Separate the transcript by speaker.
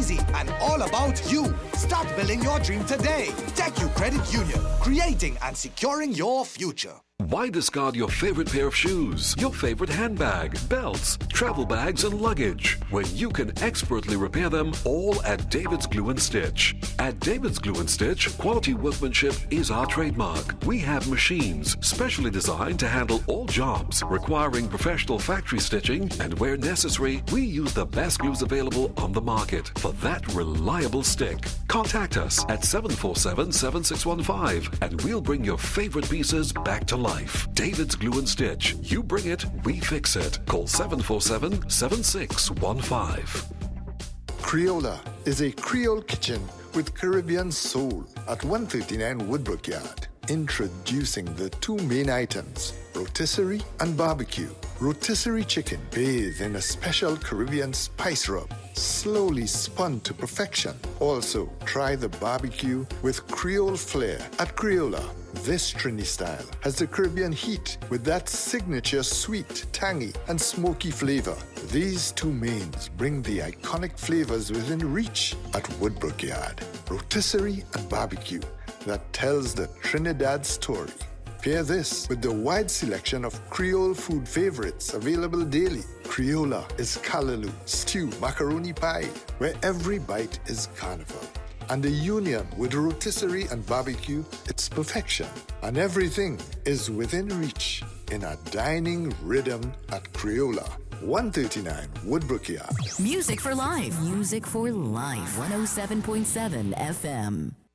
Speaker 1: easy and all about you. Start building your dream today. TechU Credit Union, creating and securing your future.
Speaker 2: Why discard your favorite pair of shoes, your favorite handbag, belts, travel bags, and luggage when you can expertly repair them all at David's Glue and Stitch? At David's Glue and Stitch, quality workmanship is our trademark. We have machines specially designed to handle all jobs requiring professional factory stitching, and where necessary, we use the best glues available on the market for that reliable stick. Contact us at 747-7615 and we'll bring your favorite pieces back to life. David's Glue and Stitch. You bring it, we fix it. Call 747-7615.
Speaker 3: Creola is a Creole kitchen with Caribbean soul at 139 Woodbrook Yard. Introducing the two main items, rotisserie and barbecue. Rotisserie chicken bathed in a special Caribbean spice rub, slowly spun to perfection. Also, try the barbecue with Creole flair at Creola. This Trini style has the Caribbean heat with that signature sweet, tangy, and smoky flavor. These two mains bring the iconic flavors within reach at Woodbrook Yard. Rotisserie and barbecue that tells the Trinidad story. Pair this with the wide selection of Creole food favorites available daily. Creola is callaloo, stew, macaroni pie, where every bite is carnival. And the union with rotisserie and barbecue, it's perfection. And everything is within reach in a dining rhythm at Creola. 139 Woodbrook Yard.
Speaker 4: Music for life. Music for life. 107.7 FM.